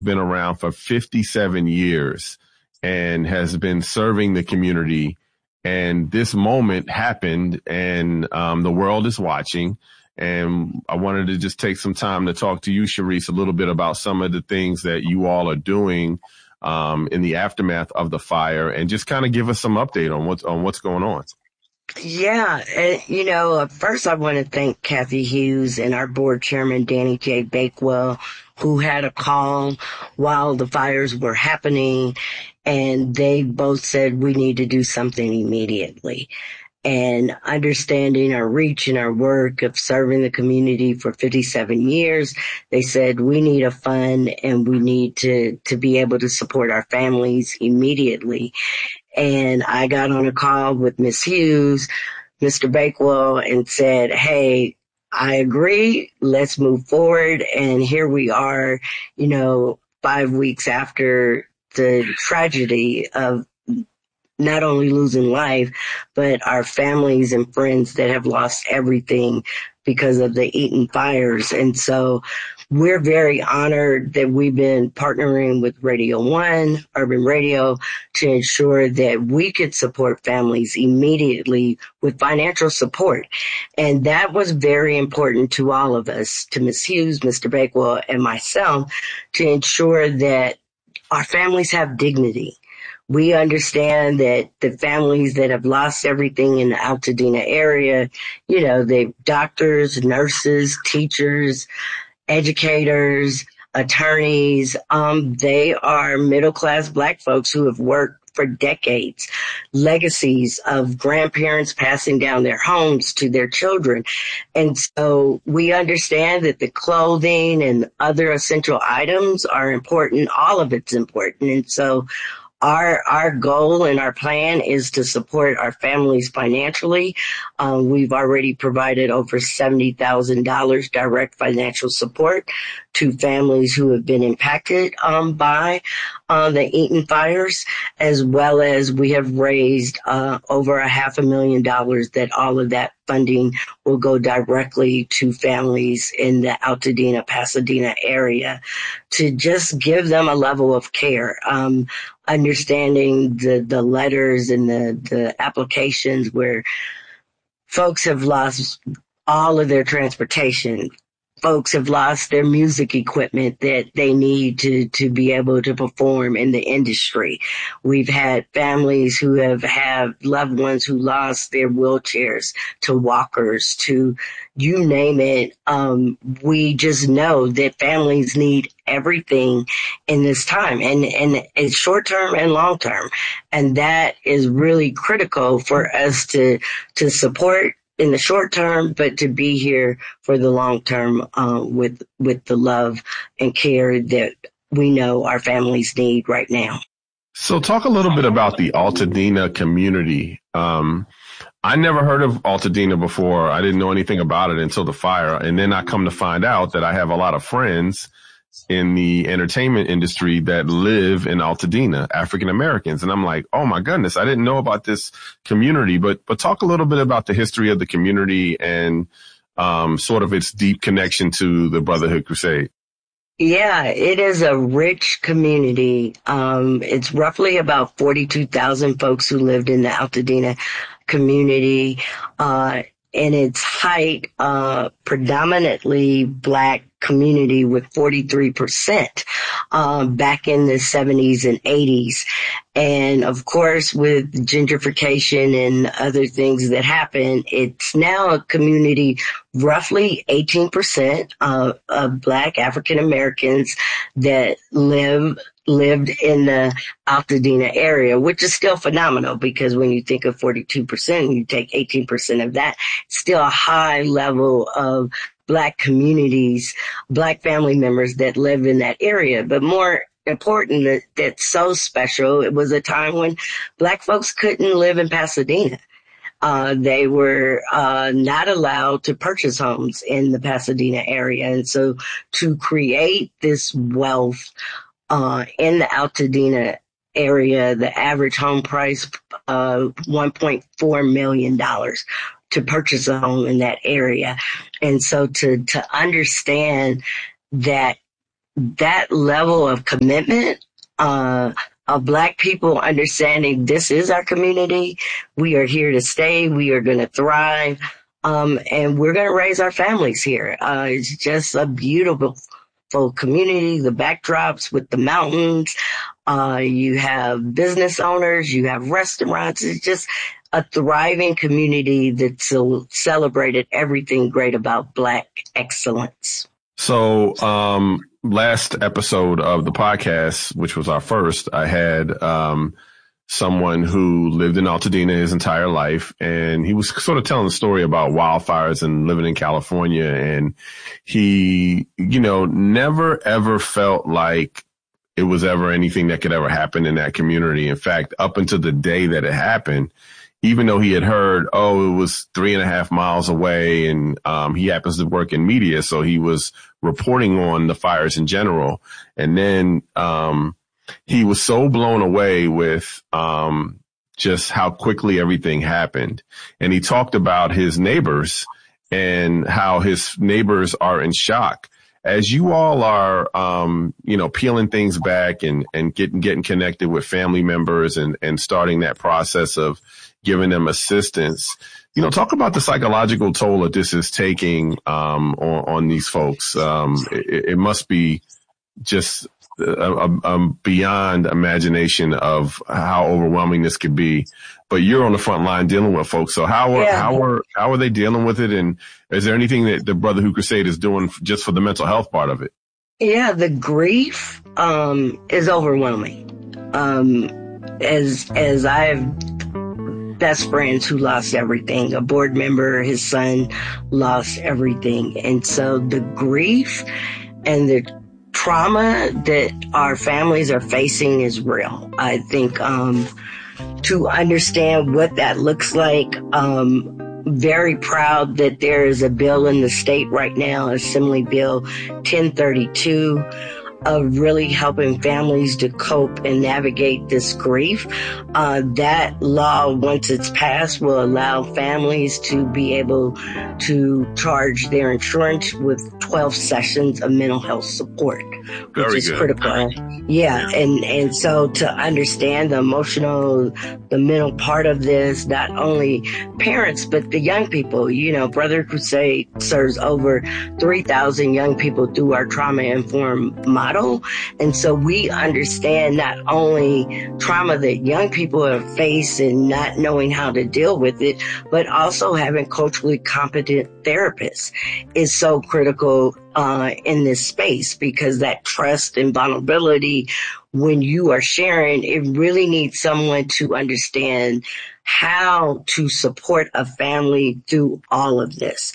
been around for 57 years and has been serving the community. And this moment happened, and the world is watching. And I wanted to just take some time to talk to you, Sharice, a little bit about some of the things that you all are doing in the aftermath of the fire, and just kind of give us some update on what's going on. Yeah, and, first I want to thank Kathy Hughes and our board chairman, Danny J. Bakewell, who had a call while the fires were happening, and they both said we need to do something immediately. And understanding our reach and our work of serving the community for 57 years, they said we need a fund and we need to be able to support our families immediately. And I got on a call with Ms. Hughes, Mr. Bakewell, and said, hey, I agree. Let's move forward. And here we are, 5 weeks after the tragedy of not only losing life, but our families and friends that have lost everything because of the Eaton fires. And so we're very honored that we've been partnering with Radio 1, Urban Radio, to ensure that we could support families immediately with financial support. And that was very important to all of us, to Ms. Hughes, Mr. Bakewell, and myself, to ensure that our families have dignity. We understand that the families that have lost everything in the Altadena area, they doctors, nurses, teachers, educators, attorneys, they are middle-class Black folks who have worked for decades, legacies of grandparents passing down their homes to their children. And so we understand that the clothing and other essential items are important. All of it's important. And so our goal and our plan is to support our families financially. We've already provided over $70,000 direct financial support to families who have been impacted by the Eaton fires, as well as we have raised over $500,000 that all of that funding will go directly to families in the Altadena, Pasadena area to just give them a level of care. Understanding the letters and the applications where folks have lost all of their transportation. Folks have lost their music equipment that they need to be able to perform in the industry. We've had families who have had loved ones who lost their wheelchairs to walkers, to you name it. We just know that families need everything in this time, and it's short term and long term. And that is really critical for us to support in the short term, but to be here for the long term with the love and care that we know our families need right now. So talk a little bit about the Altadena community. I never heard of Altadena before. I didn't know anything about it until the fire. And then I come to find out that I have a lot of friends in the entertainment industry that live in Altadena, African Americans. And I'm like, oh my goodness, I didn't know about this community, but talk a little bit about the history of the community and, sort of its deep connection to the Brotherhood Crusade. Yeah, it is a rich community. It's roughly about 42,000 folks who lived in the Altadena community. In its height, predominantly Black community with 43% back in the 70s and 80s. And of course, with gentrification and other things that happen, it's now a community, roughly 18% of Black African Americans that lived in the Altadena area, which is still phenomenal because when you think of 42%, you take 18% of that, it's still a high level of Black communities, Black family members that live in that area. But more important, that's so special, it was a time when Black folks couldn't live in Pasadena. They were not allowed to purchase homes in the Pasadena area. And so to create this wealth in the Altadena area, the average home price $1.4 million to purchase a home in that area. And so to understand that that level of commitment, of Black people understanding this is our community. We are here to stay. We are going to thrive. And we're going to raise our families here. It's just a beautiful community, the backdrops with the mountains. You have business owners, you have restaurants. It's just a thriving community that celebrated everything great about Black excellence. So, last episode of the podcast, which was our first, I had, someone who lived in Altadena his entire life, and he was sort of telling the story about wildfires and living in California. And he, never ever felt like it was ever anything that could ever happen in that community. In fact, up until the day that it happened, even though he had heard, it was 3.5 miles away, and he happens to work in media, so he was reporting on the fires in general. And then he was so blown away with just how quickly everything happened. And he talked about his neighbors and how his neighbors are in shock. As you all are, peeling things back and getting connected with family members and starting that process of giving them assistance, talk about the psychological toll that this is taking on these folks. It must be just beyond imagination of how overwhelming this could be. But you're on the front line dealing with folks. So how are they dealing with it? And is there anything that the Brotherhood Crusade is doing just for the mental health part of it? Yeah, the grief is overwhelming. As I have best friends who lost everything, a board member, his son lost everything. And so the grief and the trauma that our families are facing is real. I think to understand what that looks like, very proud that there is a bill in the state right now, Assembly Bill 1032, of really helping families to cope and navigate this grief. That law, once it's passed, will allow families to be able to charge their insurance with 12 sessions of mental health support, which is critical. Yeah. And so to understand the emotional, the mental part of this, not only parents, but the young people, Brotherhood Crusade serves over 3,000 young people through our trauma-informed model. And so we understand not only trauma that young people have faced and not knowing how to deal with it, but also having culturally competent therapists is so critical in this space, because that trust and vulnerability, when you are sharing, it really needs someone to understand how to support a family through all of this.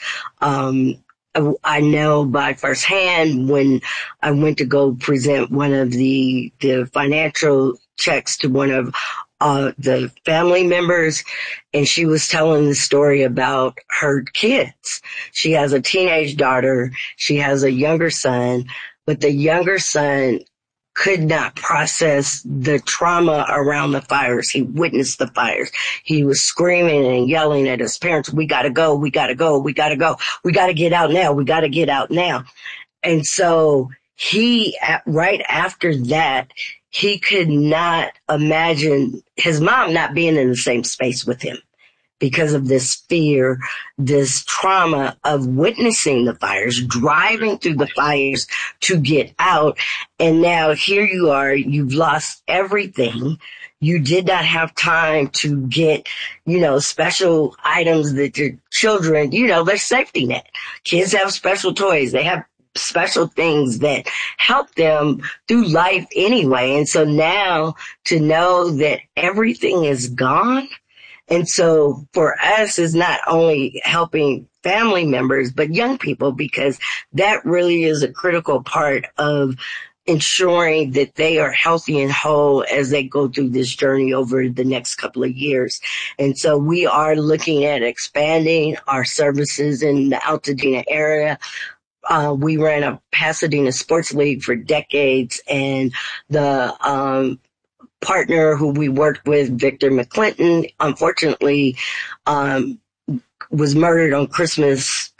I know by firsthand when I went to go present one of the financial checks to one of the family members, and she was telling the story about her kids. She has a teenage daughter. She has a younger son, but the younger son could not process the trauma around the fires. He witnessed the fires. He was screaming and yelling at his parents, "We gotta go, we gotta go, we gotta go. We gotta get out now, we gotta get out now." And so right after that, he could not imagine his mom not being in the same space with him because of this fear, this trauma of witnessing the fires, driving through the fires to get out. And now here you are, you've lost everything. You did not have time to get, special items that your children, their safety net. Kids have special toys. They have special things that help them through life anyway. And so now to know that everything is gone. And so for us, is not only helping family members, but young people, because that really is a critical part of ensuring that they are healthy and whole as they go through this journey over the next couple of years. And so we are looking at expanding our services in the Altadena area. We ran a Pasadena Sports League for decades, and the partner who we worked with, Victor McClinton, unfortunately was murdered on Christmas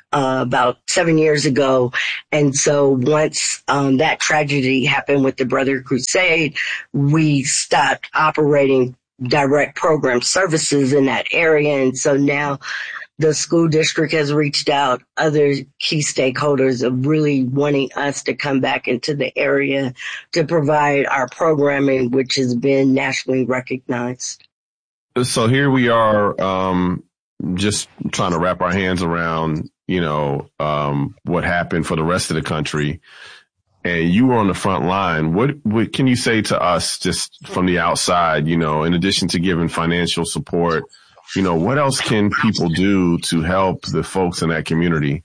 about 7 years ago. And so once that tragedy happened with the Brother Crusade, we stopped operating direct program services in that area. And so now the school district has reached out, other key stakeholders of really wanting us to come back into the area to provide our programming, which has been nationally recognized. So here we are, just trying to wrap our hands around, what happened for the rest of the country. And you were on the front line. What can you say to us just from the outside, in addition to giving financial support? What else can people do to help the folks in that community?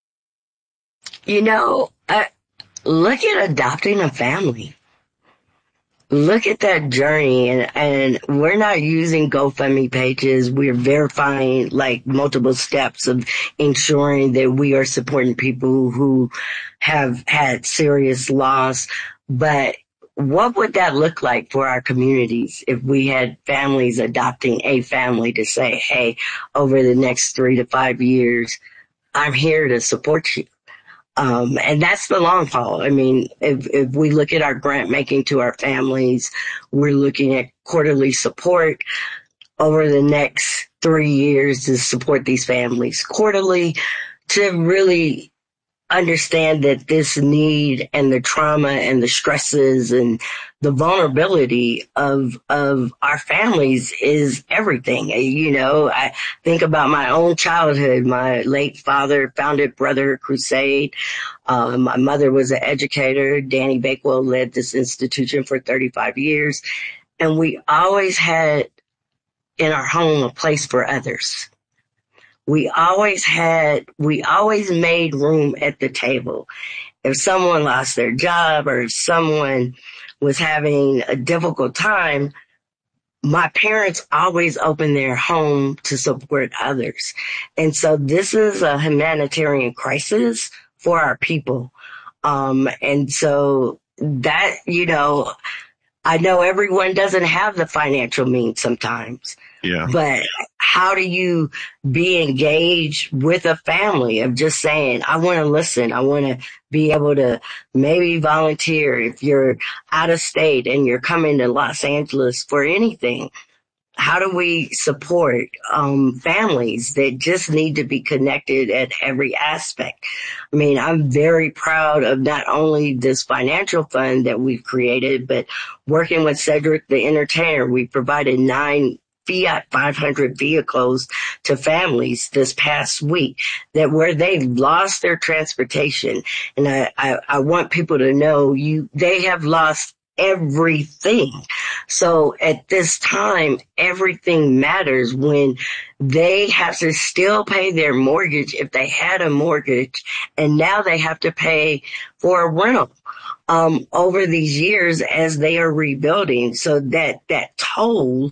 Look at adopting a family. Look at that journey, and we're not using GoFundMe pages. We're verifying like multiple steps of ensuring that we are supporting people who have had serious loss. But what would that look like for our communities if we had families adopting a family to say, hey, over the next 3 to 5 years, I'm here to support you. And that's the long haul. I mean, if we look at our grant making to our families, we're looking at quarterly support over the next 3 years to support these families quarterly, to really understand that this need and the trauma and the stresses and the vulnerability of our families is everything. I think about my own childhood. My late father founded Brother Crusade. My mother was an educator. Danny Bakewell led this institution for 35 years. And we always had in our home a place for others. We always made room at the table. If someone lost their job or if someone was having a difficult time, my parents always opened their home to support others. And so this is a humanitarian crisis for our people. And so that, I know everyone doesn't have the financial means sometimes. Yeah. But how do you be engaged with a family of just saying, I want to listen. I want to be able to maybe volunteer if you're out of state and you're coming to Los Angeles for anything. How do we support families that just need to be connected at every aspect? I mean, I'm very proud of not only this financial fund that we've created, but working with Cedric the Entertainer, we provided 9 Fiat 500 vehicles to families this past week that where they've lost their transportation. And I want people to know they have lost everything. So at this time, everything matters when they have to still pay their mortgage if they had a mortgage, and now they have to pay for a rental over these years as they are rebuilding. So that toll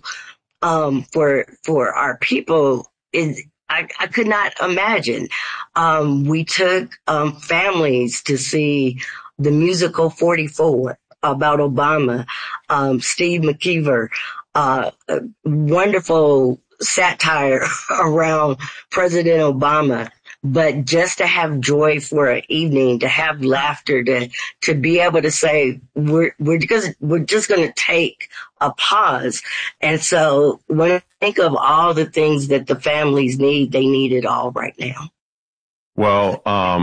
for our people is, I could not imagine. We took families to see the musical 44 about Obama, Steve McKeever, wonderful satire around President Obama. But just to have joy for an evening, to have laughter, to be able to say, we're just going to take a pause. And so when I think of all the things that the families need, they need it all right now. Well,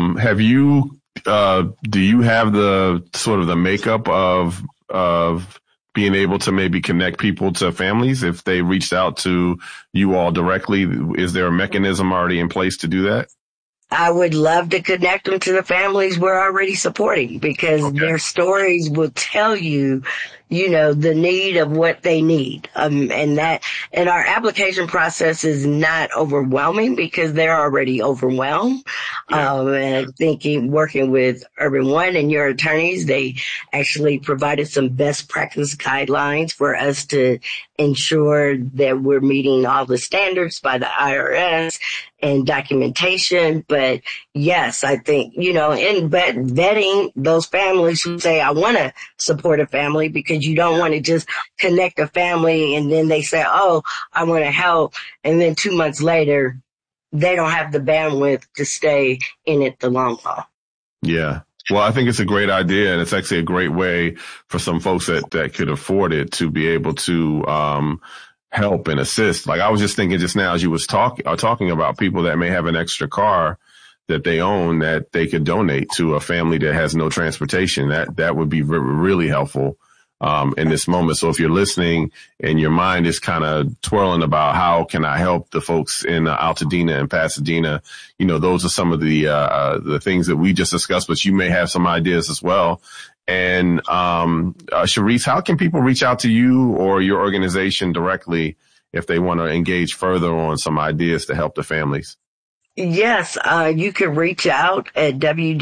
do you have the sort of the makeup of being able to maybe connect people to families if they reached out to you all directly? Is there a mechanism already in place to do that? I would love to connect them to the families we're already supporting, because their stories will tell you, the need of what they need. And our application process is not overwhelming because they're already overwhelmed. Yeah. And I think working with Urban One and your attorneys, they actually provided some best practice guidelines for us to ensure that we're meeting all the standards by the IRS and documentation. But yes, I think, vetting those families who say, I want to support a family, because you don't want to just connect a family and then they say, oh, I want to help. And then 2 months later, they don't have the bandwidth to stay in it the long haul. Yeah. Well, I think it's a great idea, and it's actually a great way for some folks that could afford it to be able to help and assist. Like I was just thinking just now as you was talking about people that may have an extra car that they own that they could donate to a family that has no transportation. That would be really helpful in this moment. So if you're listening and your mind is kind of twirling about how can I help the folks in Altadena and Pasadena, those are some of the things that we just discussed, but you may have some ideas as well. And Sharice, how can people reach out to you or your organization directly if they want to engage further on some ideas to help the families? Yes, you can reach out at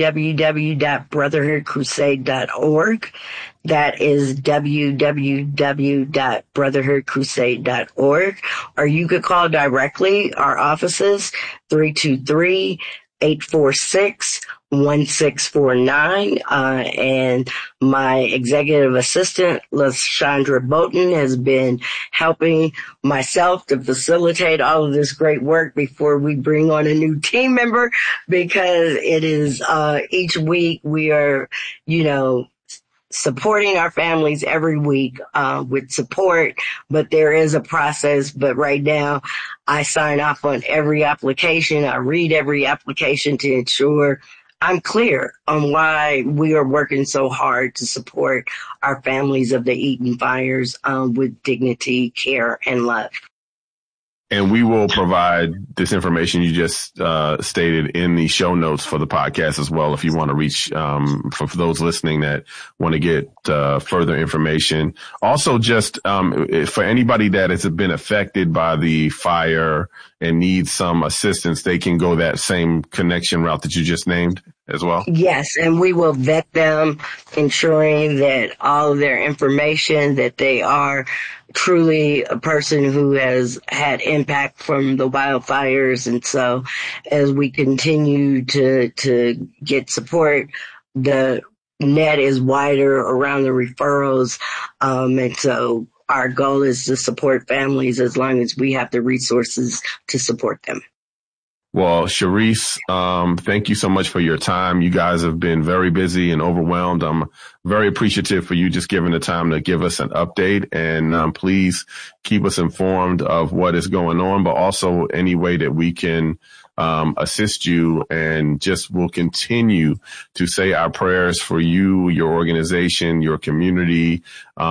www.brotherhoodcrusade.org. That is www.brotherhoodcrusade.org. Or you could call directly our offices, 323-846-1649. And my executive assistant, LaShondra Boughton, has been helping myself to facilitate all of this great work before we bring on a new team member, because it is, each week we are, supporting our families every week, with support, but there is a process. But right now I sign off on every application. I read every application to ensure I'm clear on why we are working so hard to support our families of the Eaton fires, with dignity, care, and love. And we will provide this information you just stated in the show notes for the podcast as well, if you want to reach for those listening that want to get further information. Also, just for anybody that has been affected by the fire and needs some assistance, they can go that same connection route that you just named as well? Yes, and we will vet them, ensuring that all of their information, that they are truly a person who has had impact from the wildfires. And so as we continue to get support, the net is wider around the referrals. And so our goal is to support families as long as we have the resources to support them. Well, Sharice, thank you so much for your time. You guys have been very busy and overwhelmed. I'm very appreciative for you just giving the time to give us an update, and please keep us informed of what is going on, but also any way that we can assist you, and just will continue to say our prayers for you, your organization, your community,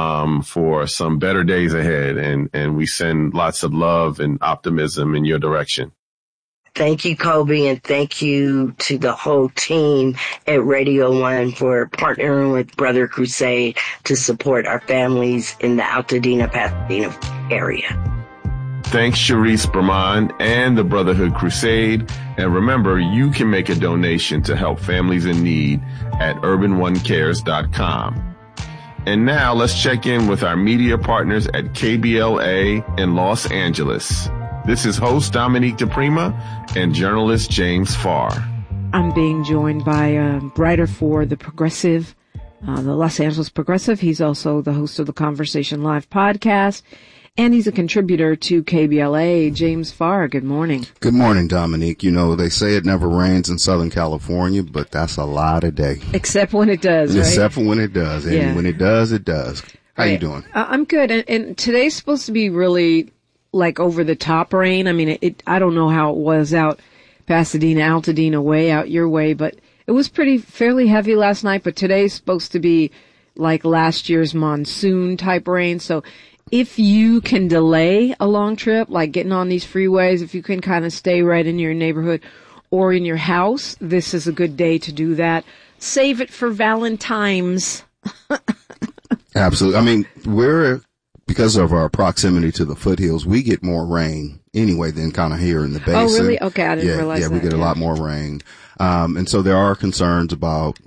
for some better days ahead. And we send lots of love and optimism in your direction. Thank you, Kobe, and thank you to the whole team at Radio One for partnering with Brother Crusade to support our families in the Altadena, Pasadena area. Thanks, Sharice Brahman and the Brotherhood Crusade. And remember, you can make a donation to help families in need at urban1cares.com. And now let's check in with our media partners at KBLA in Los Angeles. This is host Dominique DePrima and journalist James Farr. I'm being joined by a writer for The Progressive, the Los Angeles Progressive. He's also the host of the Conversation Live podcast, and he's a contributor to KBLA. James Farr, good morning. Good morning, Dominique. You know, they say it never rains in Southern California, but that's a lie today. Except when it does, right? Except for when it does. And yeah. When it does, it does. How you doing? I'm good. And today's supposed to be really like over the top rain. I mean, I don't know how it was out Pasadena, Altadena way, out your way, but it was fairly heavy last night. But today's supposed to be like last year's monsoon type rain. So if you can delay a long trip, like getting on these freeways, if you can kind of stay right in your neighborhood or in your house, this is a good day to do that. Save it for Valentine's. Absolutely. I mean, because of our proximity to the foothills, we get more rain anyway than kind of here in the basin. Oh, really? Okay, I didn't realize that. Yeah, we get a lot more rain. And so there are concerns about,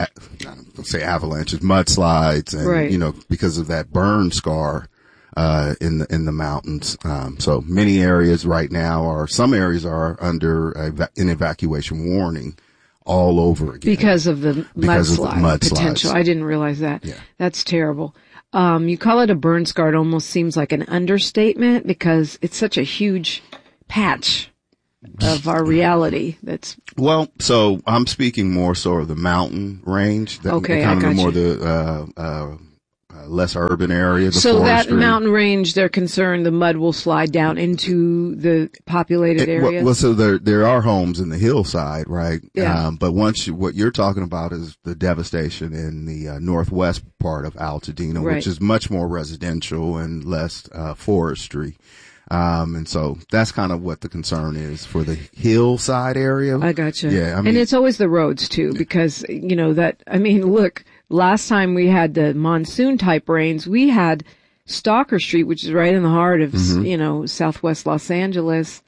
say avalanches, mudslides, and, right. You know, because of that burn scar, in the mountains. So many areas right now some areas are under an evacuation warning all over again. Because of the mudslide potential. I didn't realize that. Yeah. That's terrible. You call it a burn scar. It almost seems like an understatement because it's such a huge patch of our reality. That's Well, so I'm speaking more so of the mountain range. Okay, kind I of got more you. the less urban area. The so that forestry. mountain range. They're concerned the mud will slide down into the populated areas. Well, so there are homes in the hillside, right? Yeah. But what you're talking about is the devastation in the northwest part of Altadena, Right. which is much more residential and less forestry. And so that's kind of what the concern is for the hillside area. I gotcha. Yeah, I mean, and it's always the roads too, because look, last time we had the monsoon type rains, we had Stalker Street, which is right in the heart of, southwest Los Angeles,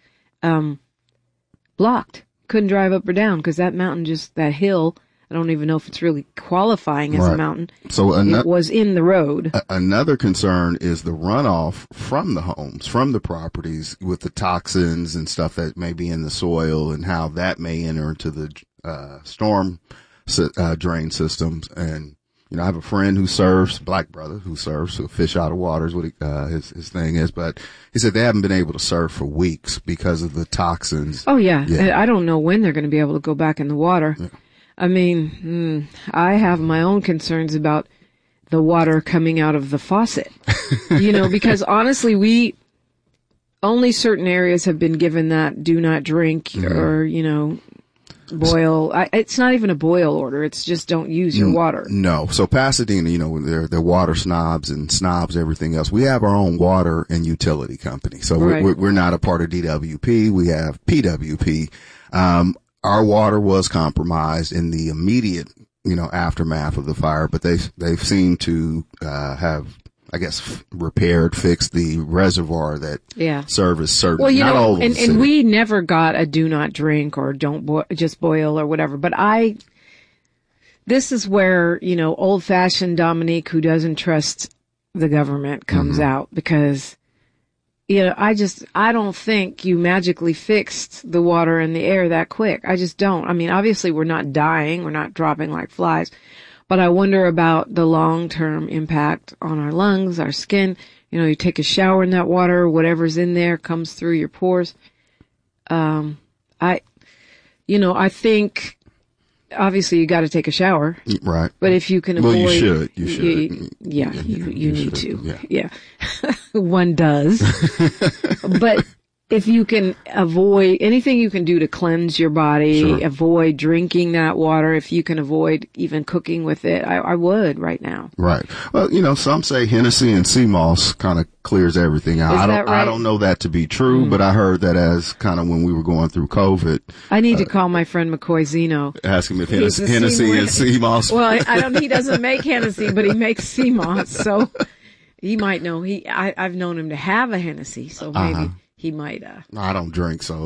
blocked. Couldn't drive up or down because that mountain, that hill, I don't even know if it's really qualifying as a Right. mountain. So It was in the road. Another concern is the runoff from the homes, from the properties, with the toxins and stuff that may be in the soil, and how that may enter into the storm drain systems. And I have a friend who surfs, black brother who surfs, who fish out of water is what his thing is. But he said they haven't been able to surf for weeks because of the toxins. Oh yeah. Yeah. I don't know when they're going to be able to go back in the water. Yeah. I mean, I have my own concerns about the water coming out of the faucet, because honestly, only certain areas have been given that do not drink or, boil. It's not even a boil order. It's just don't use your water. No. So Pasadena, they're water snobs and snobs everything else. We have our own water and utility company. So Right. we're not a part of DWP. We have PWP. Our water was compromised in the immediate, aftermath of the fire, but they've seemed to, have, I guess, fixed the reservoir that Yeah. service certain, Well, not all of the and city. we never got a do not drink or don't just boil or whatever. But this is where, old fashioned Dominique, who doesn't trust the government, comes out, because, I don't think you magically fixed the water and the air that quick. I just don't. I mean, obviously we're not dying. We're not dropping like flies. But I wonder about the long-term impact on our lungs, our skin. You take a shower in that water, whatever's in there comes through your pores. I think obviously you got to take a shower, Right. but if you can avoid, Well, you should. You should. you need should. to. Yeah. One does. But if you can avoid anything you can do to cleanse your body, Sure. avoid drinking that water, if you can avoid even cooking with it, I would right now. Right. Well, some say Hennessy and sea moss kind of clears everything out. Is I that right? don't know that to be true, but I heard that as kind of when we were going through COVID, I need to call my friend McCoy Zeno. ask him if He's a Hennessy sea and sea moss. Well, he doesn't make Hennessy, but he makes sea moss, so he might know. I've known him to have a Hennessy, so maybe he might. I don't drink, so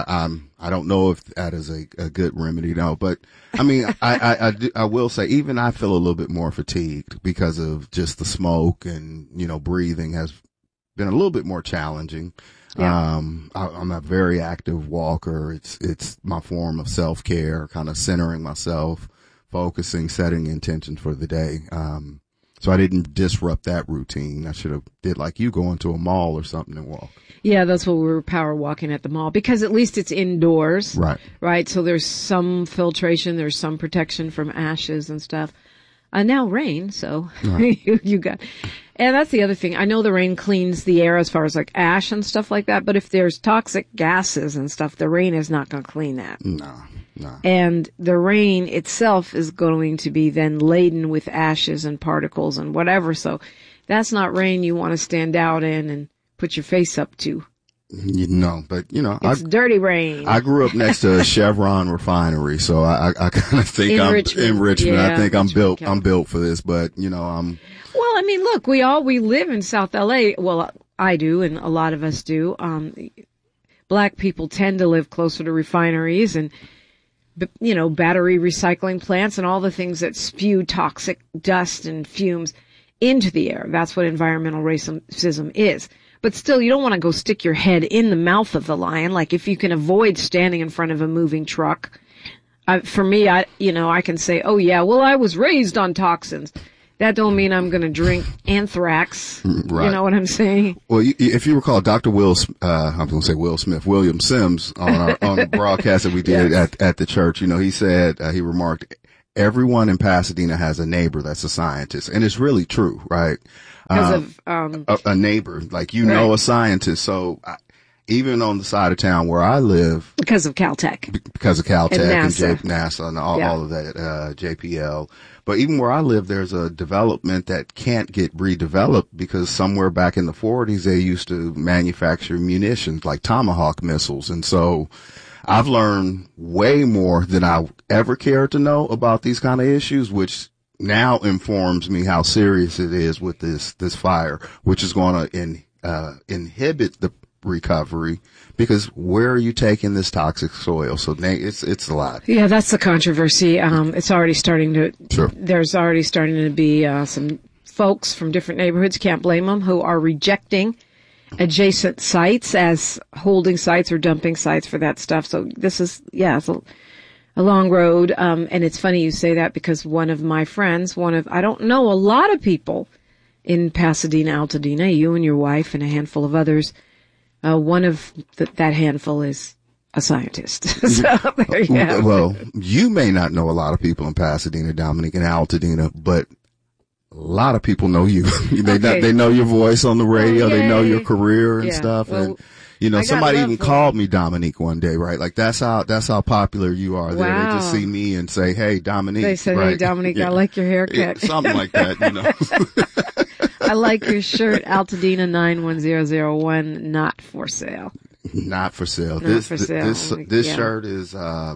I don't know if that is a good remedy. No, but I mean, I will say, even I feel a little bit more fatigued because of just the smoke, and breathing has been a little bit more challenging. Yeah. I'm a very active walker. It's my form of self-care, kind of centering myself, focusing, setting intentions for the day. So I didn't disrupt that routine. I should have did like you, go into a mall or something and walk. Yeah, that's what we were power walking at the mall, because at least it's indoors. Right. Right. So there's some filtration. There's some protection from ashes and stuff. Now rain. So Right. you got, and that's the other thing. I know the rain cleans the air as far as like ash and stuff like that. But if there's toxic gases and stuff, the rain is not going to clean that. No. And the rain itself is going to be then laden with ashes and particles and whatever. So that's not rain you want to stand out in and put your face up to. But It's dirty rain. I grew up next to a Chevron refinery, so I kind of think In I'm Richmond. in Richmond. Yeah, I think I'm Richmond, I'm built for this, but I'm Well, I mean, look, we live in South LA. Well, I do, and a lot of us do. Black people tend to live closer to refineries and, battery recycling plants and all the things that spew toxic dust and fumes into the air. That's what environmental racism is. But still, you don't want to go stick your head in the mouth of the lion. Like, if you can avoid standing in front of a moving truck, for me, I can say, oh yeah, well, I was raised on toxins. that don't mean I'm going to drink anthrax. Right. You know what I'm saying? Well, if you recall, Dr. William Sims on the broadcast that we did at the church, he said, he remarked, everyone in Pasadena has a neighbor that's a scientist. And it's really true, right? Because of, a neighbor, like, know a scientist. So even on the side of town where I live. Because of Caltech. Because of Caltech and NASA and all of that, JPL. But even where I live, there's a development that can't get redeveloped because somewhere back in the 40s, they used to manufacture munitions like Tomahawk missiles. And so I've learned way more than I ever cared to know about these kind of issues, which now informs me how serious it is with this fire, which is going to inhibit the recovery, because where are you taking this toxic soil? So it's a lot. Yeah, that's the controversy. It's already starting to. Sure. There's already starting to be some folks from different neighborhoods, can't blame them, who are rejecting adjacent sites as holding sites or dumping sites for that stuff. So this is it's a long road. And it's funny you say that, because one of my friends, I don't know a lot of people in Pasadena, Altadena, you and your wife and a handful of others. One of that handful is a scientist. So there you have it. Well, you may not know a lot of people in Pasadena, Dominique, and Altadena, but a lot of people know you. They know your voice on the radio. Oh, they know your career and stuff. Well, and somebody even called me Dominique one day, right? Like that's how popular you are. Wow. There, they just see me and say, "Hey, Dominique." They said, right? "Hey, Dominique, I like your haircut." Something like that, I like your shirt, Altadena 91001, not for sale. Not for sale. Not for sale. This shirt is a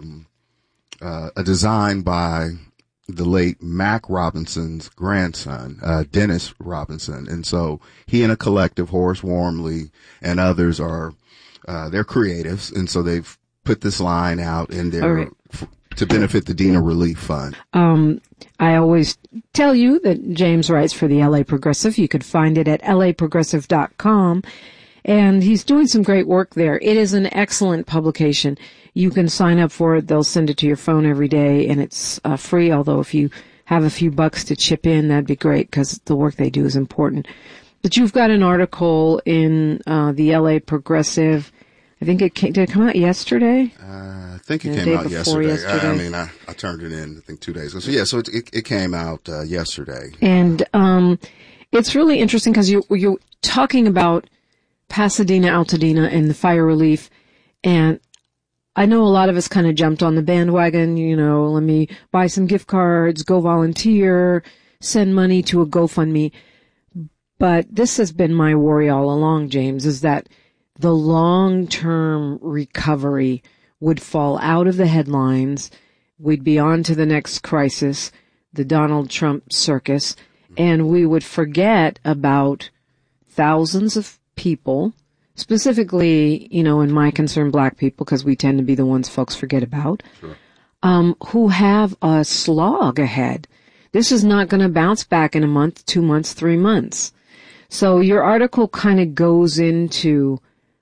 design by the late Mac Robinson's grandson, Dennis Robinson. And so he and a collective, Horace Warmley and others are, they're creatives. And so they've put this line out in there to benefit the Dena Relief Fund. I always tell you that James writes for the LA Progressive. You could find it at laprogressive.com. And he's doing some great work there. It is an excellent publication. You can sign up for it. They'll send it to your phone every day, and it's free. Although if you have a few bucks to chip in, that'd be great, because the work they do is important. But you've got an article in the LA Progressive. I think did it come out yesterday? I think it came out yesterday. I turned it in, I think 2 days ago. So yeah, so it came out yesterday. And it's really interesting because you're talking about Pasadena, Altadena, and the fire relief. And I know a lot of us kind of jumped on the bandwagon, let me buy some gift cards, go volunteer, send money to a GoFundMe. But this has been my worry all along, James, is that the long-term recovery would fall out of the headlines. We'd be on to the next crisis, the Donald Trump circus, and we would forget about thousands of people, specifically, in my concern, black people, because we tend to be the ones folks forget about, sure. Who have a slog ahead. This is not going to bounce back in a month, 2 months, 3 months. So your article kind of goes into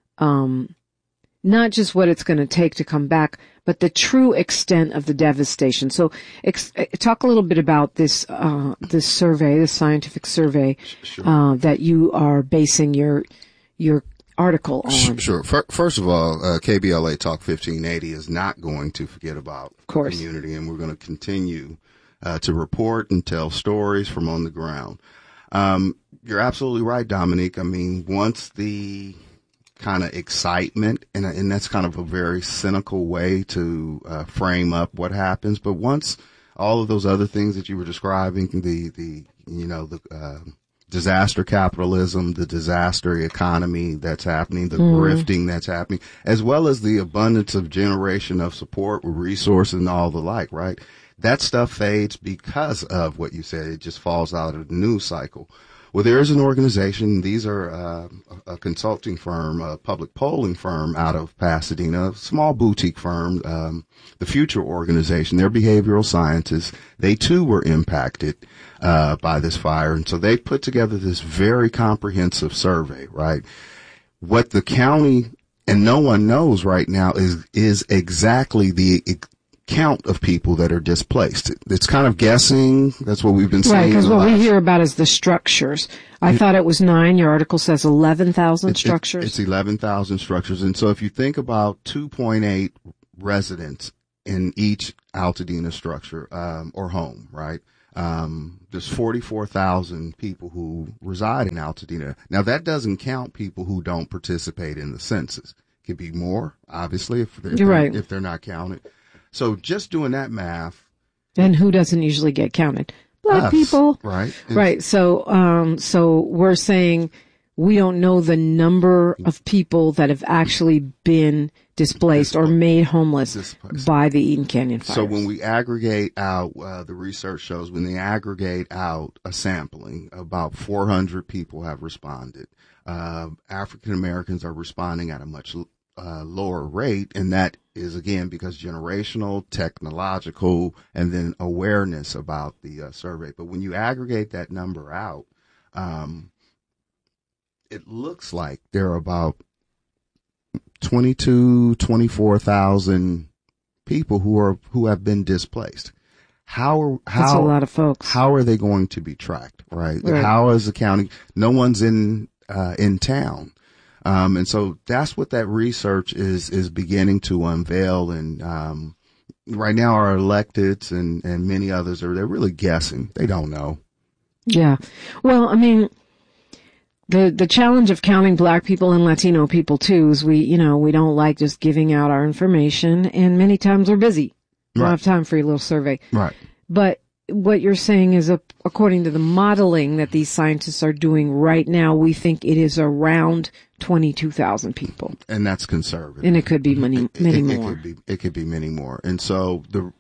not just what it's going to take to come back, but the true extent of the devastation. So talk a little bit about this survey, this scientific survey, sure. That you are basing your article on. Sure. First of all, KBLA Talk 1580 is not going to forget about the community, and we're going to continue to report and tell stories from on the ground. You're absolutely right, Dominique. I mean, once the kind of excitement, and that's kind of a very cynical way to frame up what happens. But once all of those other things that you were describing, the disaster capitalism, the disaster economy that's happening, the grifting that's happening, as well as the abundance of generation of support, resources, and all the like, right? That stuff fades because of what you said. It just falls out of the news cycle. Well, there is an organization. These are a consulting firm, a public polling firm out of Pasadena, a small boutique firm, the Future Organization. They're behavioral scientists. They, too, were impacted by this fire. And so they put together this very comprehensive survey, right? What the county and no one knows right now is exactly the count of people that are displaced. It's kind of guessing. That's what we've been saying. Right, because what we hear about is the structures. I thought it was 9. Your article says 11,000 structures. It's 11,000 structures. And so if you think about 2.8 residents in each Altadena structure, or home, right? There's 44,000 people who reside in Altadena. Now that doesn't count people who don't participate in the census. It could be more, obviously, if they're not counted. So just doing that math. And who doesn't usually get counted? Black people. Right. Right. So we're saying we don't know the number of people that have actually been displaced or made homeless by the Eden Canyon fires. So when we aggregate out, the research shows when they aggregate out a sampling, about 400 people have responded. African Americans are responding at a much lower rate, and that is again because generational, technological, and then awareness about the survey. But when you aggregate that number out, it looks like there are about 24,000 people who have been displaced. That's a lot of folks. How are they going to be tracked? Right. How is the county? No one's in town. And so that's what that research is beginning to unveil. And, right now our electeds and many others they're really guessing. They don't know. Yeah. Well, I mean, the challenge of counting Black people and Latino people too is we don't like just giving out our information, and many times we're busy. We don't have time for your little survey. Right. But what you're saying is, according to the modeling that these scientists are doing right now, we think it is around 22,000 people. And that's conservative. And it could be many more. It could be many more. And so the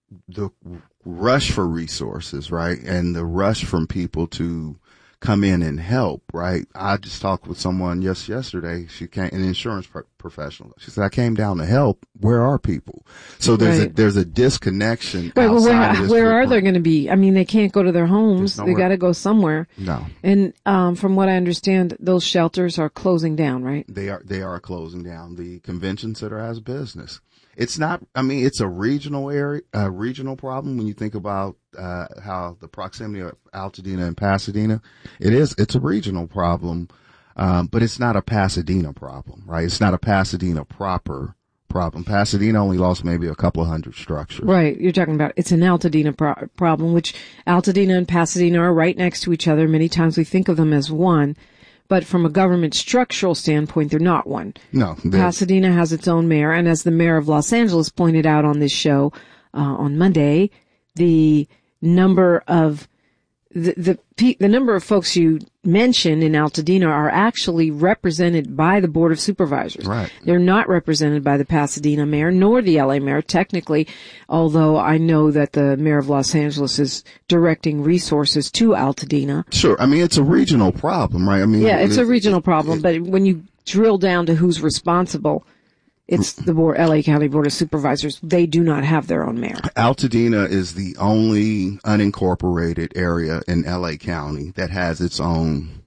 rush for resources, right? And the rush from people to come in and help, right? I just talked with someone yesterday. She came, an insurance professional. She said, I came down to help. Where are people? So there's a disconnection. Right. Well, where are they going to be? I mean, they can't go to their homes. They got to go somewhere. No. And, from what I understand, those shelters are closing down, right? They are closing down. The convention center has business. It's not, I mean, it's a regional problem when you think about, how the proximity of Altadena and Pasadena, it's a regional problem. But it's not a Pasadena problem, right? It's not a Pasadena proper problem. Pasadena only lost maybe a couple of hundred structures. Right. You're talking about it's an Altadena problem, which Altadena and Pasadena are right next to each other. Many times we think of them as one. But from a government structural standpoint, they're not one. No. Pasadena has its own mayor, and as the mayor of Los Angeles pointed out on this show on Monday, the number of the number of folks you mentioned in Altadena are actually represented by the Board of Supervisors. Right. They're not represented by the Pasadena mayor nor the LA mayor technically, although I know that the mayor of Los Angeles is directing resources to Altadena. Sure. I mean, it's a regional problem, right? I mean, yeah, it's a regional problem, but when you drill down to who's responsible, it's the LA County Board of Supervisors. They do not have their own mayor. Altadena is the only unincorporated area in LA County that has its own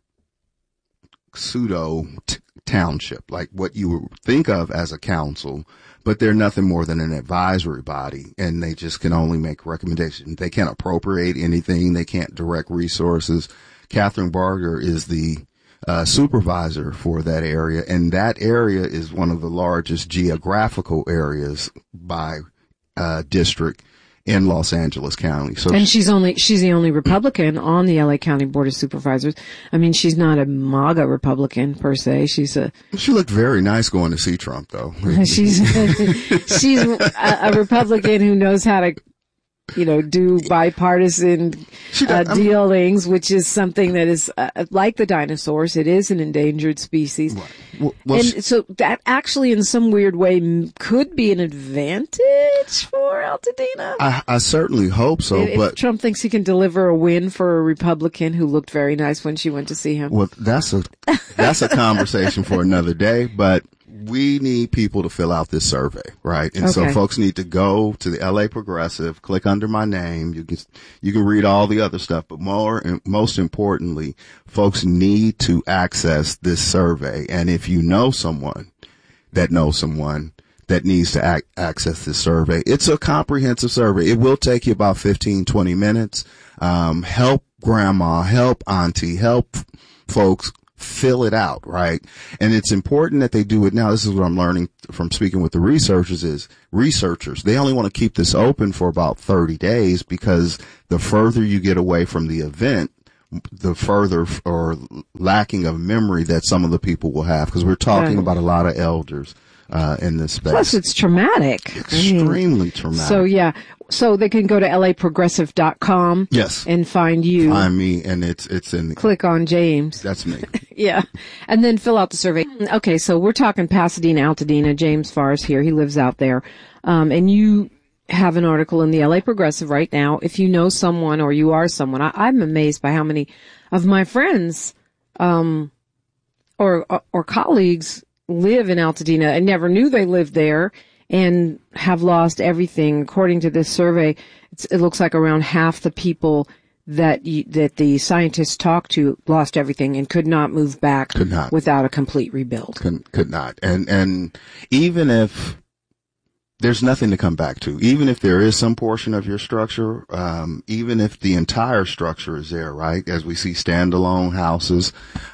pseudo township, like what you would think of as a council, but they're nothing more than an advisory body, and they just can only make recommendations. They can't appropriate anything. They can't direct resources. Catherine Barger is the supervisor for that area, and that area is one of the largest geographical areas by district in Los Angeles County. So, and she's the only Republican on the LA County Board of Supervisors. I mean, she's not a MAGA Republican per se. She looked very nice going to see Trump, though. she's a Republican who knows how to, do bipartisan dealings, which is something that is like the dinosaurs. It is an endangered species. Right. And so that actually in some weird way could be an advantage for Altadena. I certainly hope so. If Trump thinks he can deliver a win for a Republican who looked very nice when she went to see him. Well, that's a conversation for another day, but we need people to fill out this survey, right? And so folks need to go to the LA Progressive, click under my name. You can read all the other stuff, but most importantly, folks need to access this survey. And if you know someone that knows someone that needs to access this survey. It's a comprehensive survey. It will take you about 15, 20 minutes. Help grandma, help auntie, help folks fill it out, right? And it's important that they do it now. This is what I'm learning from speaking with the researchers is they only want to keep this open for about 30 days because the further you get away from the event, the further or lacking of memory that some of the people will have, because we're talking about a lot of elders in this space. Plus, it's traumatic. Extremely traumatic. So, yeah. So they can go to laprogressive.com. Yes. And find you. Find me, and it's in. Click on James. That's me. Yeah. And then fill out the survey. Okay, so we're talking Pasadena, Altadena. James Farr is here. He lives out there. And you have an article in the LA Progressive right now. If you know someone or you are someone, I'm amazed by how many of my friends, or colleagues live in Altadena. I never knew they lived there and have lost everything. According to this survey, it looks like around half the people that the scientists talked to lost everything and could not move back without a complete rebuild. Could not. And even if there's nothing to come back to, even if there is some portion of your structure, even if the entire structure is there, right? As we see standalone houses,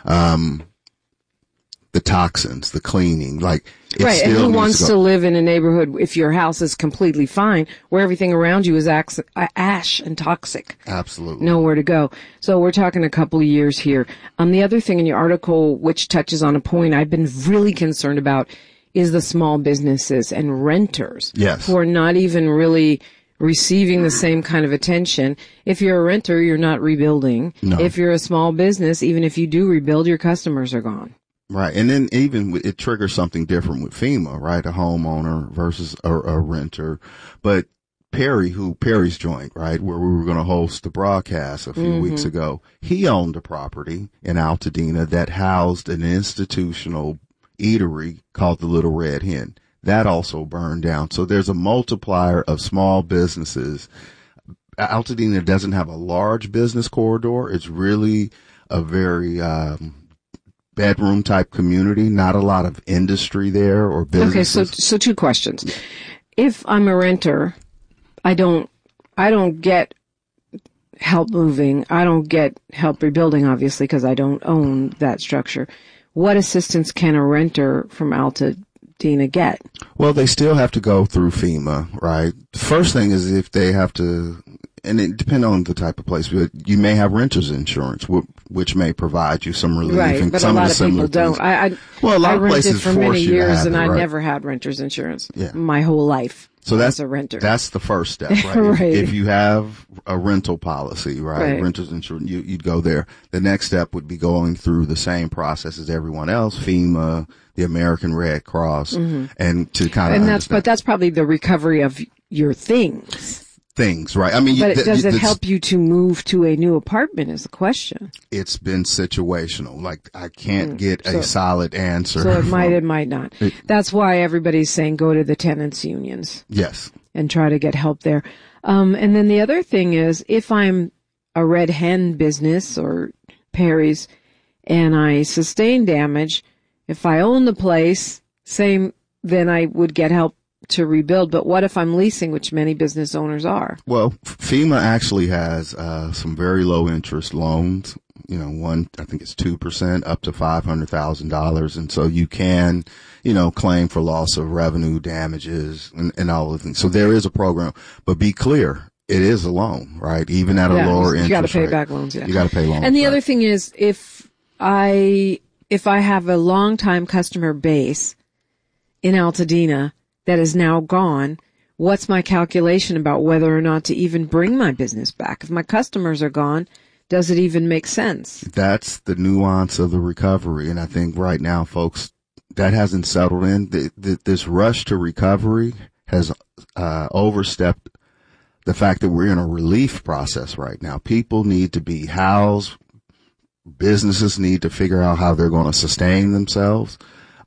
the toxins, the cleaning, like it right. Still and who needs wants to live in a neighborhood if your house is completely fine, where everything around you is ash and toxic? Absolutely. Nowhere to go. So we're talking a couple of years here. The other thing in your article, which touches on a point I've been really concerned about, is the small businesses and renters. Yes. Who are not even really receiving the same kind of attention. If you're a renter, you're not rebuilding. No. If you're a small business, even if you do rebuild, your customers are gone. Right. And then even it triggers something different with FEMA, right? A homeowner versus a renter. But Perry's Joint, right? Where we were going to host the broadcast a few weeks ago. He owned a property in Altadena that housed an institutional eatery called the Little Red Hen. That also burned down. So there's a multiplier of small businesses. Altadena doesn't have a large business corridor. It's really a very, bedroom type community, not a lot of industry there or businesses. Okay, so two questions. If I'm a renter, I don't get help moving. I don't get help rebuilding, obviously, because I don't own that structure. What assistance can a renter from Altadena get? Well, they still have to go through FEMA, right? The first thing is if they have to, and it depends on the type of place, but you may have renter's insurance, which may provide you some relief. Right, and but some a lot of the people don't. A lot of places for many years, and I right? never had renter's insurance Yeah. my whole life. So as a renter. That's the first step, right? Right. If you have a rental policy, right? Renter's insurance, you'd go there. The next step would be going through the same process as everyone else, FEMA, the American Red Cross, and to kind of. But that's probably the recovery of your things. Right? I mean, but does it help you to move to a new apartment? Is the question. It's been situational. Like I can't get a solid answer. So it might not. That's why everybody's saying go to the tenants unions. Yes. And try to get help there. And then the other thing is, if I'm a Red Hen business or Perry's, and I sustain damage, if I own the place, then I would get help to rebuild. But what if I'm leasing, which many business owners are? Well, FEMA actually has some very low interest loans. You know, one, I think it's 2% up to $500,000. And so you can, claim for loss of revenue damages and all of the things. So there is a program, but be clear. It is a loan, right? Even at a lower interest rate. You got to pay back loans, yeah. You got to pay loans. And the other thing is, if I have a long-time customer base in Altadena that is now gone, what's my calculation about whether or not to even bring my business back? If my customers are gone, does it even make sense? That's the nuance of the recovery. And I think right now, folks, that hasn't settled in. This rush to recovery has overstepped the fact that we're in a relief process right now. People need to be housed. Businesses need to figure out how they're going to sustain themselves.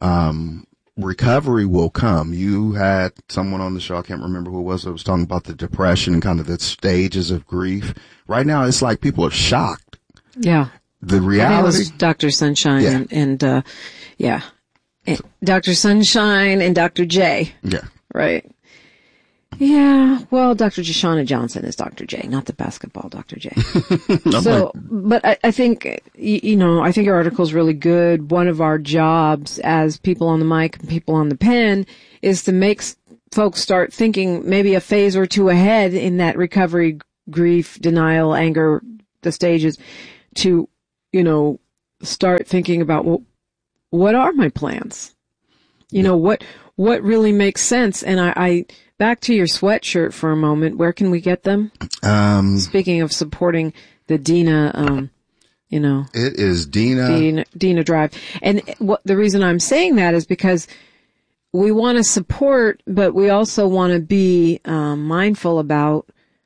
Recovery will come. You had someone on the show, I can't remember who it was talking about the depression and kind of the stages of grief. Right now, it's like people are shocked. Yeah. The reality. I think it was Dr. Sunshine. Yeah. And yeah. Dr. Sunshine and Dr. J. Yeah. Right. Yeah, well, Dr. Jashana Johnson is Dr. J, not the basketball Dr. J. So, but I think, I think your article is really good. One of our jobs as people on the mic and people on the pen is to make folks start thinking maybe a phase or two ahead in that recovery, grief, denial, anger, the stages, to, start thinking about, well, what are my plans? What really makes sense? And I back to your sweatshirt for a moment. Where can we get them? Speaking of supporting the Dina, it is Dina Drive. And the reason I'm saying that is because we want to support, but we also want to be mindful about,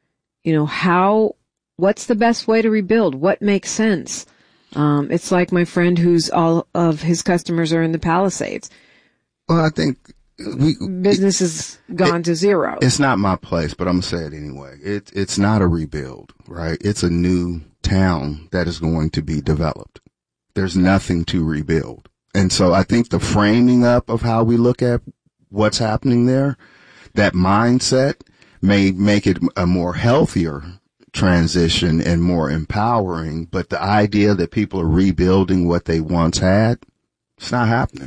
what's the best way to rebuild? What makes sense? It's like my friend who's all of his customers are in the Palisades. Well, I think business has gone to zero. It's not my place, but I'm gonna say it anyway. It's not a rebuild, right? It's a new town that is going to be developed. There's nothing to rebuild. And so I think the framing up of how we look at what's happening there, that mindset may make it a more healthier transition and more empowering. But the idea that people are rebuilding what they once had, it's not happening.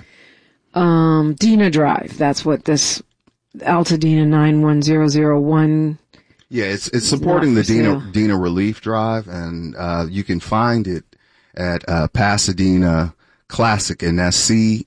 Dina Drive. That's what this Altadena 91001. Yeah, it's supporting the Dina Relief Drive, and you can find it at Pasadena Classic, and that's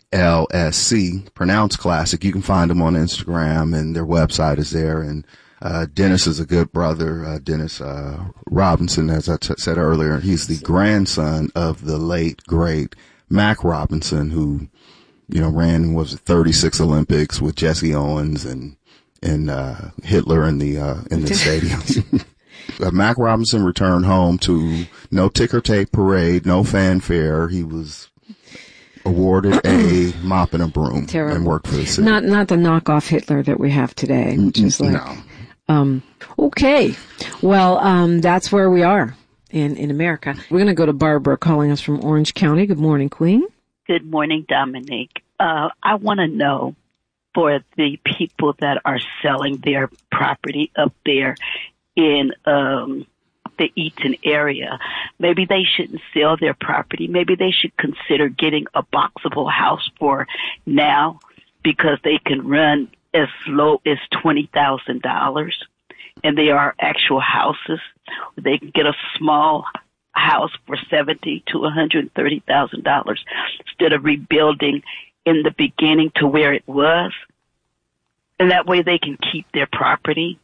CLSC, pronounced Classic. You can find them on Instagram, and their website is there. And Dennis is a good brother, Dennis Robinson, as I said earlier. He's the grandson of the late great Mac Robinson, who ran 36 Olympics with Jesse Owens and Hitler in the stadium. Mac Robinson returned home to no ticker tape parade, no fanfare. He was awarded a mop and a broom. Terrible. And worked for the city. Not the knockoff Hitler that we have today, which is like, no. Okay. Well, that's where we are in America. We're going to go to Barbara calling us from Orange County. Good morning, Queen. Good morning, Dominique. I want to know, for the people that are selling their property up there in the Eaton area, maybe they shouldn't sell their property. Maybe they should consider getting a boxable house for now, because they can run as low as $20,000, and they are actual houses. They can get a small house for $70,000 to $130,000 instead of rebuilding in the beginning to where it was, and that way they can keep their property.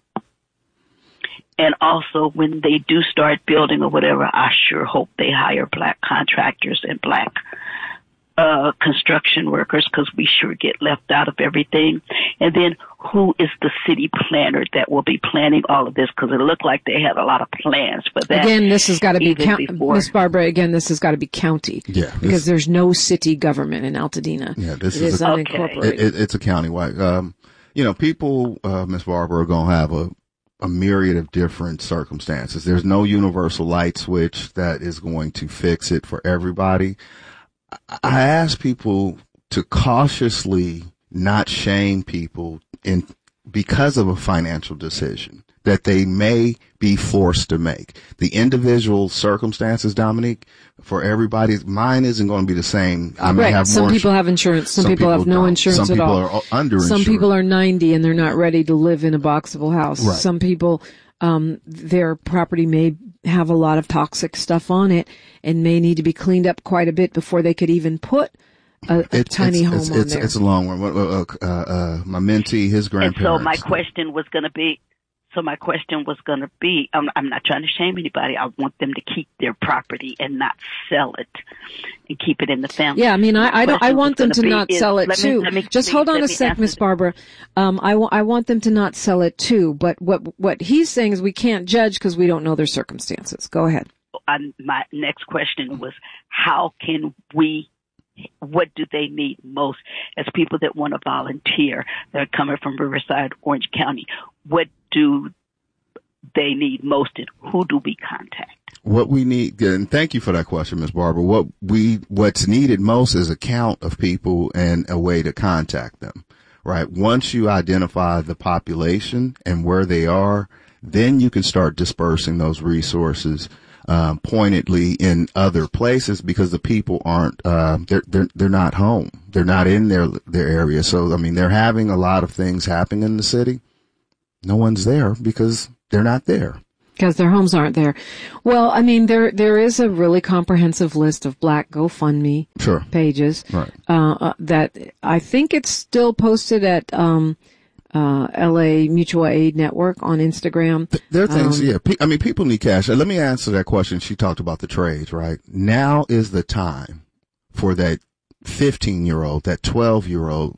And also, when they do start building or whatever, I sure hope they hire black contractors and black construction workers, because we sure get left out of everything. And then, who is the city planner that will be planning all of this? Because it looked like they had a lot of plans for that. Again, this has got to be Miss Barbara. Again, this has got to be county. Yeah, because there's no city government in Altadena. Yeah, this is unincorporated. It's a countywide. People, Miss Barbara, are gonna have a myriad of different circumstances. There's no universal light switch that is going to fix it for everybody. I ask people to cautiously not shame people because of a financial decision that they may be forced to make. The individual circumstances, Dominique, for everybody, mine isn't going to be the same. I may have some people have insurance. Some people have no insurance at all. Some people are underinsured. Some people are 90 and they're not ready to live in a boxable house. Right. Some people, their property may have a lot of toxic stuff on it and may need to be cleaned up quite a bit before they could even put a tiny home on there. It's a long one. My mentee, his grandparents. And so my question was going to be, I'm not trying to shame anybody. I want them to keep their property and not sell it and keep it in the family. Yeah, I mean, I want them to not sell it too. Just hold on a sec, Miss Barbara. I want them to not sell it too. But what he's saying is we can't judge because we don't know their circumstances. Go ahead. My next question was, what do they need most as people that want to volunteer that are coming from Riverside, Orange County? What do they need most, and who do we contact? What we need, and thank you for that question, Ms. Barber. What's needed most is a count of people and a way to contact them, right? Once you identify the population and where they are, then you can start dispersing those resources pointedly in other places, because the people aren't they're not home. They're not in their area. So I mean, they're having a lot of things happening in the city. No one's there because they're not there. Because their homes aren't there. Well, I mean, there is a really comprehensive list of Black GoFundMe pages. Right. That I think it's still posted at LA Mutual Aid Network on Instagram. There are things, I mean, people need cash. Let me answer that question. She talked about the trades, right? Now is the time for that 15-year-old, that 12-year-old,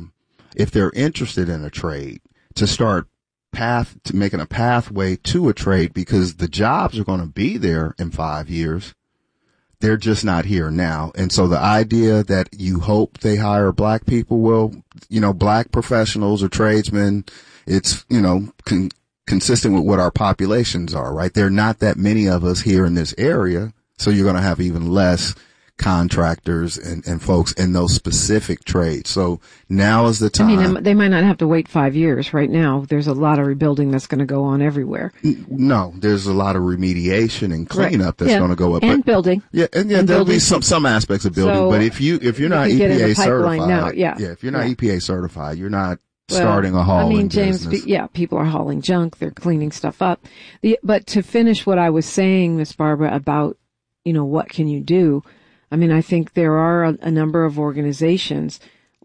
if they're interested in a trade, to start making a pathway to a trade, because the jobs are going to be there in 5 years. They're just not here now. And so the idea that you hope they hire Black people, well, Black professionals or tradesmen, it's, consistent with what our populations are, right? There are not that many of us here in this area. So you're going to have even less contractors and folks in those specific trades. So now is the time. I mean, they might not have to wait 5 years. Right now, there's a lot of rebuilding that's going to go on everywhere. No, there's a lot of remediation and cleanup that's going to go up. And building. Yeah, and there'll be some aspects of building. So but if you're not EPA certified, now, if you're not EPA certified, you're not starting a hauling James, business. People are hauling junk. They're cleaning stuff up. But to finish what I was saying, Miss Barbara, about, what can you do? I mean, I think there are a number of organizations,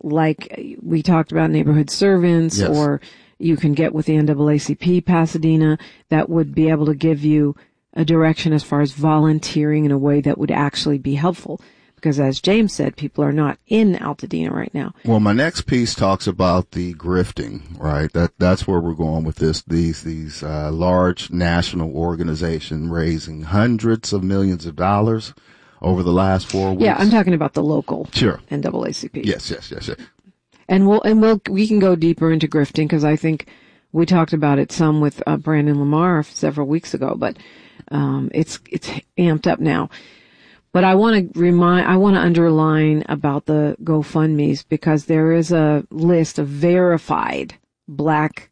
like we talked about, neighborhood servants, yes. Or you can get with the NAACP Pasadena, that would be able to give you a direction as far as volunteering in a way that would actually be helpful. Because as James said, people are not in Altadena right now. Well, my next piece talks about the grifting, right? That's where we're going with this. These large national organizations raising hundreds of millions of dollars over the last 4 weeks. Yeah, I'm talking about the local NAACP. NAACP. Yes. And we can go deeper into grifting, because I think we talked about it some with Brandon Lamar several weeks ago, but it's amped up now. But I want to underline about the GoFundMes, because there is a list of verified Black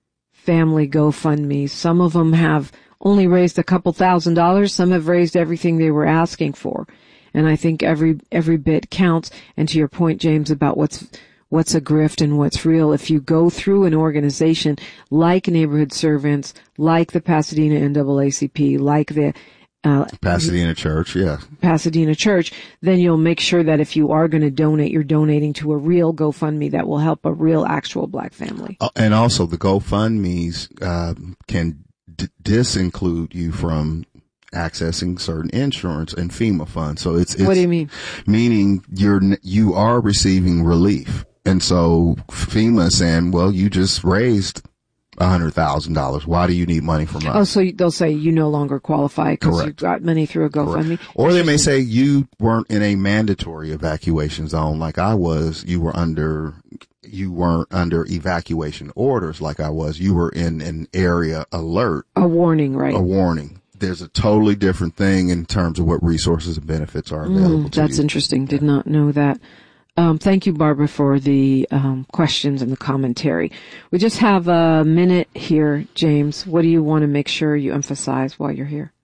family GoFundMes. Some of them have only raised a couple $1,000s. Some have raised everything they were asking for. And I think every bit counts. And to your point, James, about what's a grift and what's real, if you go through an organization like Neighborhood Servants, like the Pasadena NAACP, like the Pasadena Church, Pasadena Church, then you'll make sure that if you are going to donate, you're donating to a real GoFundMe that will help a real actual Black family. And also the GoFundMes can disinclude you from accessing certain insurance and FEMA funds. So it's what do you mean? Meaning you are receiving relief. And so FEMA is saying, well, you just raised $100,000. Why do you need money from us? Oh, so they'll say you no longer qualify because you got money through a GoFundMe. Or they may say you weren't in a mandatory evacuation zone like I was. You weren't under evacuation orders like I was. You were in an area alert. A warning, right? A warning. There's a totally different thing in terms of what resources and benefits are available to you. That's interesting. Did not know that. Thank you, Barbara, for the questions and the commentary. We just have a minute here, James. What do you want to make sure you emphasize while you're here?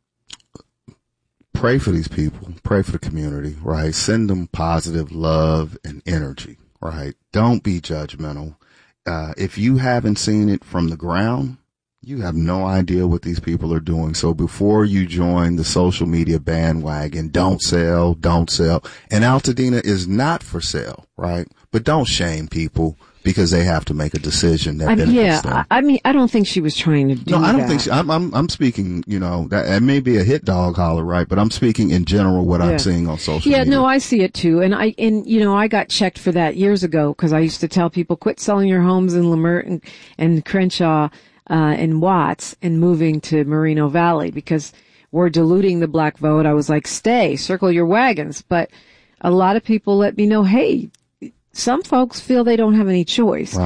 Pray for these people. Pray for the community, right? Send them positive love and energy, right? Don't be judgmental. If you haven't seen it from the ground, you have no idea what these people are doing. So before you join the social media bandwagon, don't sell. And Altadena is not for sale, right? But don't shame people because they have to make a decision that benefits them. I don't think she was trying to do that. No, I don't think I'm speaking, that may be a hit dog holler, right? But I'm speaking in general what I'm seeing on social media. Yeah, no, I see it too. And I got checked for that years ago because I used to tell people, quit selling your homes in Lamert and Crenshaw and Watts and moving to Moreno Valley because we're diluting the Black vote. I was like, stay, circle your wagons. But a lot of people let me know, hey, some folks feel they don't have any choice. Right.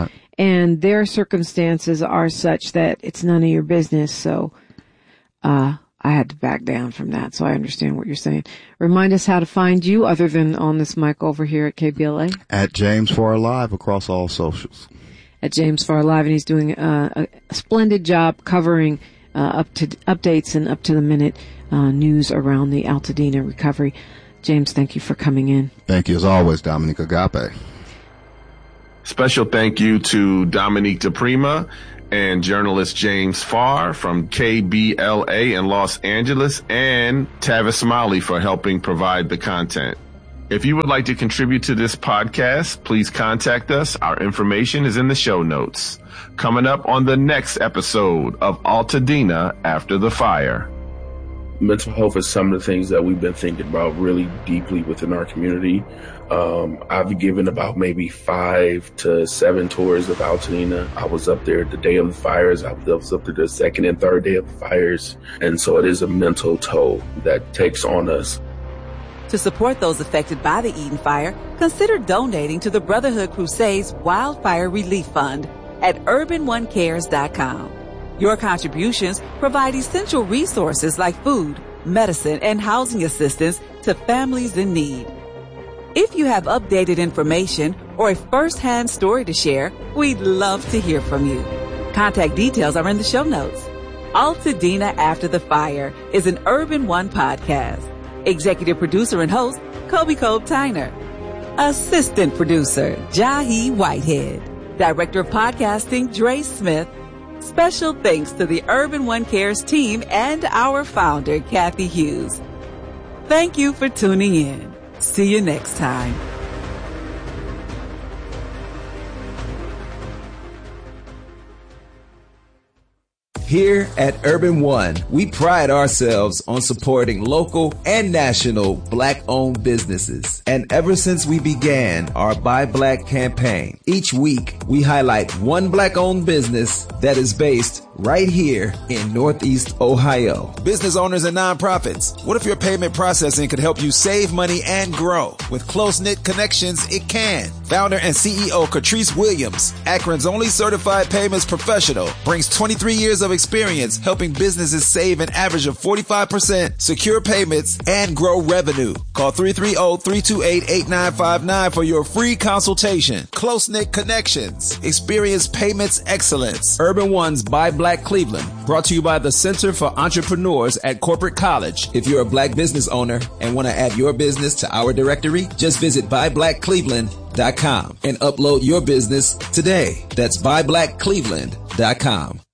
and their circumstances are such that it's none of your business. So, I had to back down from that. So I understand what you're saying. Remind us how to find you other than on this mic over here at KBLA. At James Farr Live across all socials. At James Farr Live, and he's doing a splendid job covering updates and up to the minute news around the Altadena recovery. James, thank you for coming in. Thank you as always, Dominique Agape. Special thank you to Dominique DePrima and journalist James Farr from KBLA in Los Angeles, and Tavis Smiley for helping provide the content. If you would like to contribute to this podcast, please contact us. Our information is in the show notes. Coming up on the next episode of Altadena After the Fire. Mental health is some of the things that we've been thinking about really deeply within our community. I've given about maybe 5 to 7 tours of Altadena. I was up there the day of the fires. I was up there the second and third day of the fires. And so it is a mental toll that takes on us. To support those affected by the Eden Fire, consider donating to the Brotherhood Crusades Wildfire Relief Fund at UrbanOneCares.com. Your contributions provide essential resources like food, medicine, and housing assistance to families in need. If you have updated information or a first-hand story to share, we'd love to hear from you. Contact details are in the show notes. Altadena After the Fire is an Urban One podcast. Executive producer and host, Kobe Tyner. Assistant producer, Jahi Whitehead. Director of podcasting, Dre Smith. Special thanks to the Urban One Cares team and our founder, Kathy Hughes. Thank you for tuning in. See you next time. Here at Urban One, we pride ourselves on supporting local and national Black-owned businesses. And ever since we began our Buy Black campaign, each week we highlight one Black-owned business that is based right here in Northeast Ohio. Business owners and nonprofits, what if your payment processing could help you save money and grow? With close-knit connections, it can. Founder and CEO Catrice Williams, Akron's only certified payments professional, brings 23 years of experience helping businesses save an average of 45%, secure payments, and grow revenue. Call 330-328-8959 for your free consultation. Close-knit connections. Experience payments excellence. Urban One's Buy Black Cleveland, brought to you by the Center for Entrepreneurs at Corporate College. If you're a Black business owner and want to add your business to our directory, just visit buyblackcleveland.com and upload your business today. That's buyblackcleveland.com.